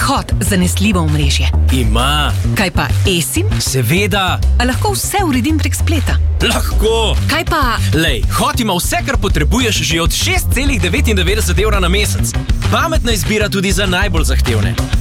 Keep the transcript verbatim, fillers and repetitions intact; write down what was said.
Hot zanesljivo omrežje. Ima. Kaj pa eSIM? Seveda. A lahko vse uredim prek spleta? Lahko. Kaj pa... Lej, Hot ima vse, kar potrebuješ že od šest celih devetindevetdeset evra na mesec. Pametna izbira tudi za najbolj zahtevne.